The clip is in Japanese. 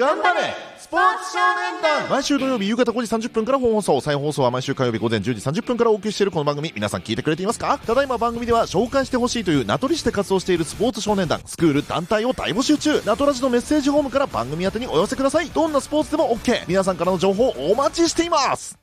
頑張れスポーツ少年団。毎週土曜日夕方5時30分から本放送、再放送は毎週火曜日午前10時30分からお送りしているこの番組、皆さん聞いてくれていますか？ただいま番組では紹介してほしいという名取市で活動しているスポーツ少年団、スクール、団体を大募集中。ナトラジのメッセージホームから番組宛てにお寄せください。どんなスポーツでも OK。 皆さんからの情報お待ちしています。